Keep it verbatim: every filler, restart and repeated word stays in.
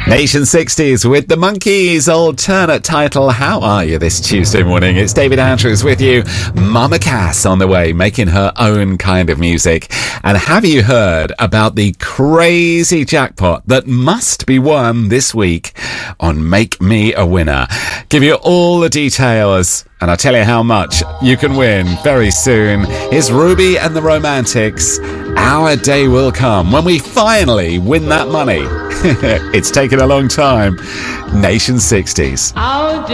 Nation sixties with the Monkees, alternate title, How Are You, this Tuesday morning. It's David Andrews with you. Mama Cass on the way, making her own kind of music. And have you heard about the crazy jackpot that must be won this week on Make Me a Winner? Give you all the details, and I'll tell you how much you can win very soon. Here's Ruby and the Romantics. Our day will come when we finally win that money. It's taken a long time. Nation sixties.